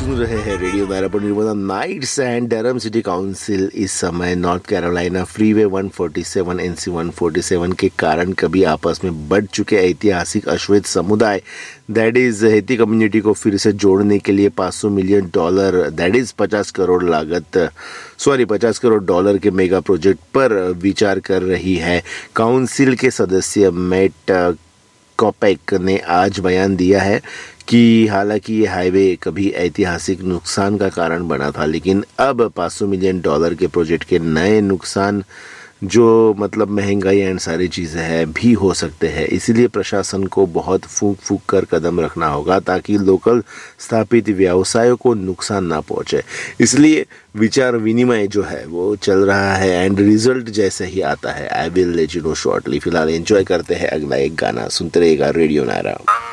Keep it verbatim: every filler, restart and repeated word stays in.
सुन रहे हैं radio naira nights and Durham city council इस समय नॉर्थ कैरोलिना फ्रीवे एक सौ सैंतालीस एनसी एक सौ सैंतालीस के कारण कभी आपस में बढ़ चुके ऐतिहासिक अश्वेत समुदाय दैट इज हैती कम्युनिटी को फिर से जोड़ने के लिए पाँच सौ मिलियन डॉलर दैट इज पचास करोड़ लागत सॉरी पचास करोड़ डॉलर के मेगा प्रोजेक्ट पर विचार कर रही है। काउंसिल के सदस्य मैट कॉपेक ने आज बयान दिया है कि हालांकि ये हाईवे कभी ऐतिहासिक नुकसान का कारण बना था, लेकिन अब पाँच सौ मिलियन डॉलर के प्रोजेक्ट के नए नुकसान जो मतलब महंगाई एंड सारी चीज़ें हैं भी हो सकते हैं। इसीलिए प्रशासन को बहुत फूंक फूंक कर कदम रखना होगा ताकि लोकल स्थापित व्यवसायों को नुकसान ना पहुंचे। इसलिए विचार विनिमय जो है वो चल रहा है एंड रिजल्ट जैसे ही आता है I will let you know shortly. फिलहाल एंजॉय करते हैं अगला एक गाना, सुनते रहिएगा रेडियो नायरा।